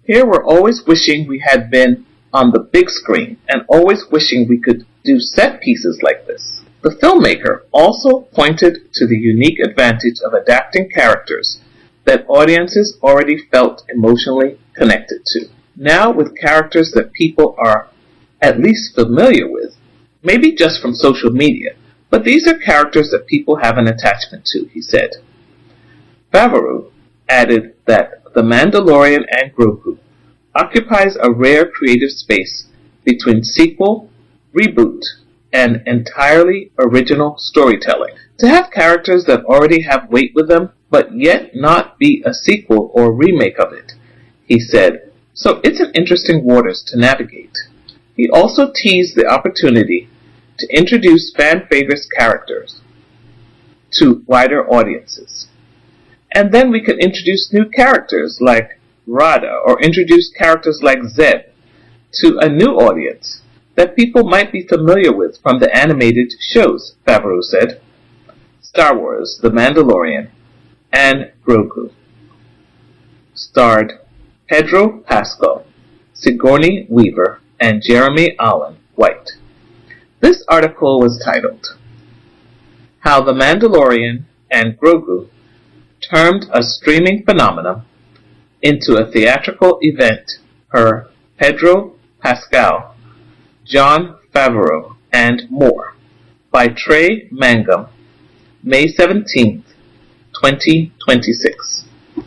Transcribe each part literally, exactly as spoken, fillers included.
Here we're always wishing we had been on the big screen and always wishing we could do set pieces like this. The filmmaker also pointed to the unique advantage of adapting characters that audiences already felt emotionally connected to. Now with characters that people are at least familiar with, maybe just from social media, but these are characters that people have an attachment to, he said. Favreau added that The Mandalorian and Grogu occupies a rare creative space between sequel, reboot, and entirely original storytelling. To have characters that already have weight with them, but yet not be a sequel or remake of it, he said, so it's an interesting waters to navigate. He also teased the opportunity to introduce fan-favorite characters to wider audiences. And then we could introduce new characters like Rada or introduce characters like Zeb to a new audience that people might be familiar with from the animated shows, Favreau said. Star Wars, The Mandalorian, and Grogu starred Pedro Pascal, Sigourney Weaver, and Jeremy Allen White. This article was titled, How The Mandalorian and Grogu Turned a Streaming Phenomenon into a Theatrical Event per Pedro Pascal, Jon Favreau, and more, by Trey Mangum, May seventeenth, twenty twenty-six.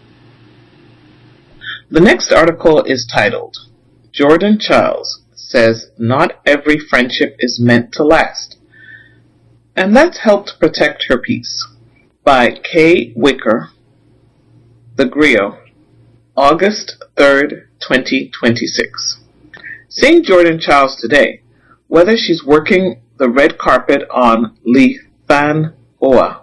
The next article is titled, Jordan Childs Says Not Every Friendship is Meant to Last, and Let's Help to Protect Her Peace, by Kay Wicker, The Griot, August third, twenty twenty-six. Seeing Jordan Childs today, whether she's working the red carpet on Lee Than Hoa,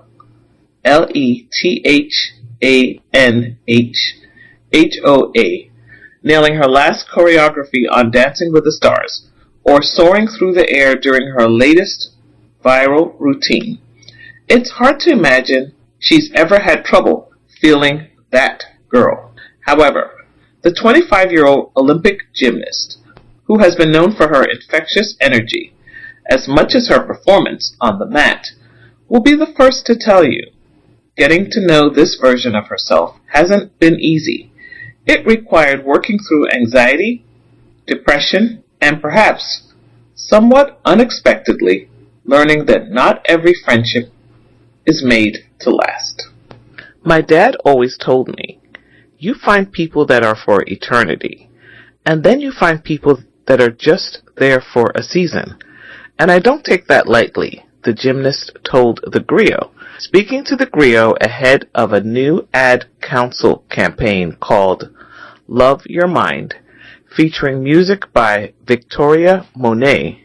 L E T H A N H H O A, nailing her last choreography on Dancing with the Stars, or soaring through the air during her latest viral routine, it's hard to imagine she's ever had trouble feeling that girl. However, the twenty-five-year-old Olympic gymnast, who has been known for her infectious energy as much as her performance on the mat, will be the first to tell you, getting to know this version of herself hasn't been easy. It required working through anxiety, depression, and perhaps, somewhat unexpectedly, learning that not every friendship is made to last. My dad always told me, you find people that are for eternity, and then you find people that are just there for a season. And I don't take that lightly, the gymnast told The Griot, speaking to The Griot ahead of a new ad council campaign called Love Your Mind, featuring music by Victoria Monet,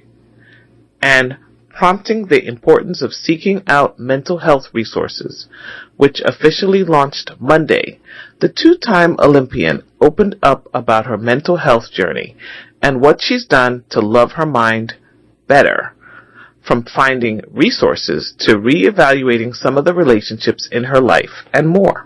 and prompting the importance of seeking out mental health resources, which officially launched Monday. The two-time Olympian opened up about her mental health journey and what she's done to love her mind better, from finding resources to reevaluating some of the relationships in her life and more.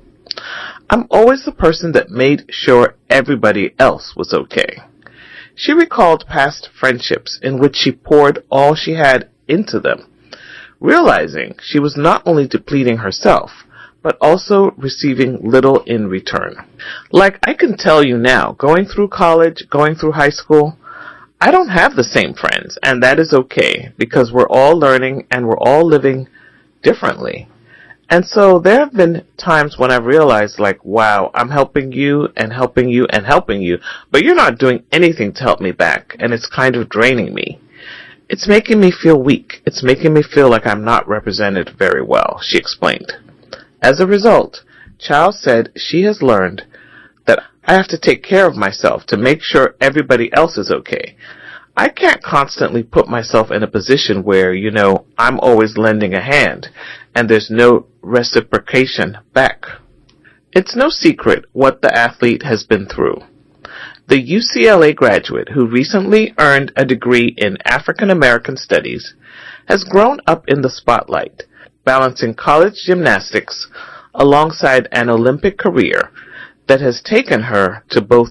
I'm always the person that made sure everybody else was okay. She recalled past friendships in which she poured all she had into them, realizing she was not only depleting herself, but also receiving little in return. Like I can tell you now, going through college, going through high school, I don't have the same friends, and that is okay, because we're all learning and we're all living differently. And so there have been times when I've realized, like, wow, I'm helping you and helping you and helping you, but you're not doing anything to help me back, and it's kind of draining me. It's making me feel weak. It's making me feel like I'm not represented very well, she explained. As a result, Childs said she has learned that I have to take care of myself to make sure everybody else is okay. I can't constantly put myself in a position where, you know, I'm always lending a hand and there's no reciprocation back. It's no secret what the athlete has been through. The U C L A graduate, who recently earned a degree in African American Studies, has grown up in the spotlight, balancing college gymnastics alongside an Olympic career that has taken her to both